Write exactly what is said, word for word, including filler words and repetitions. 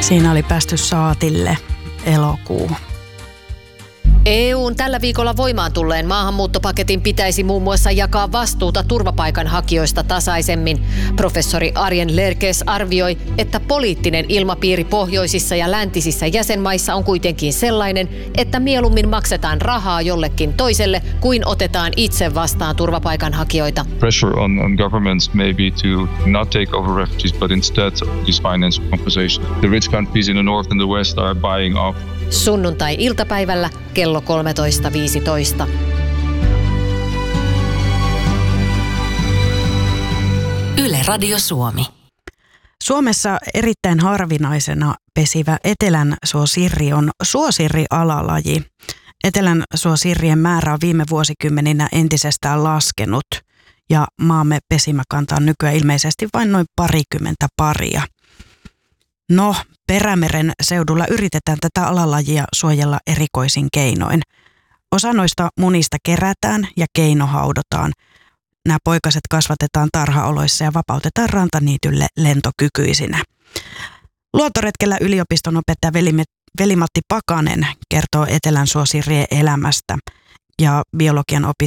Siinä oli päästy saatille elokuu. E U:n tällä viikolla voimaan tulleen maahanmuuttopaketin pitäisi muun muassa jakaa vastuuta turvapaikanhakijoista tasaisemmin. Professori Arjen Lerkes arvioi, että poliittinen ilmapiiri pohjoisissa ja läntisissä jäsenmaissa on kuitenkin sellainen, että mieluummin maksetaan rahaa jollekin toiselle kuin otetaan itse vastaan turvapaikanhakijoita. Pressure on, on governments maybe to not take over refugees, but instead this financial compensation. The rich countries in the north and the west are buying off. Sunnuntai-iltapäivällä kello kolmetoista viisitoista. Yle Radio Suomi. Suomessa erittäin harvinaisena pesivä etelänsuosirri on suosirri-alalaji. Etelänsuosirrien määrä on viime vuosikymmeninä entisestään laskenut ja maamme pesimäkanta on nykyään ilmeisesti vain noin parikymmentä paria. No, Perämeren seudulla yritetään tätä alalajia suojella erikoisin keinoin. Osa noista munista kerätään ja keinohaudotaan. Nämä poikaset kasvatetaan tarhaoloissa ja vapautetaan rantaniitylle lentokykyisinä. Luontoretkellä yliopiston opettaja Veli-Matti Pakanen kertoo etelänsuosirien elämästä ja biologian opiskelijoiden